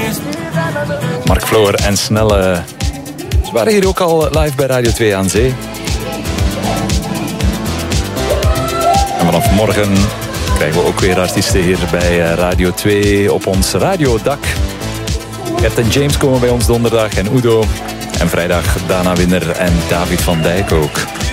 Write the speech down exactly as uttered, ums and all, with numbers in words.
Mark Floor en Snelle. Ze waren hier ook al live bij Radio twee aan Zee. En vanaf morgen krijgen we ook weer artiesten hier bij Radio twee op ons radiodak. Gert en James komen bij ons donderdag en Udo. En vrijdag Dana Winner en David van Dijk ook.